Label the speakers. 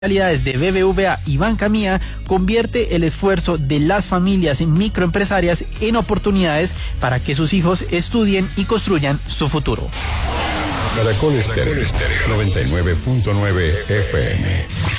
Speaker 1: de BBVA y Banca Mía convierte el esfuerzo de las familias microempresarias en oportunidades para que sus hijos estudien y construyan su futuro.
Speaker 2: Caracol Estéreo 99.9 FM.